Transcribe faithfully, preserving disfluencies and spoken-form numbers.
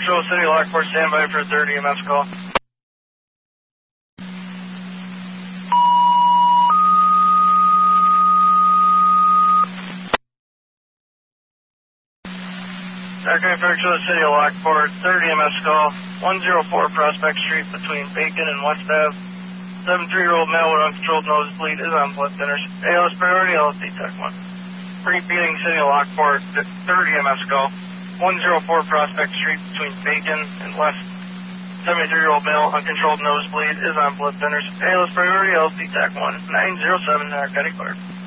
Control City Lockport, standby for a third E M S call. Dark Control City Lockport, third E M S call, one oh four Prospect Street between Bacon and West Ave. seventy-three-year-old male with uncontrolled nosebleed is on blood thinners. A L S priority, L S D Tech one. Repeating City Lockport, third E M S call, one oh four Prospect Street between Bacon and West. seventy-three-year-old male, uncontrolled nosebleed is on blood thinners. A L S priority, L S D Tech one, nine oh seven, narcotic card.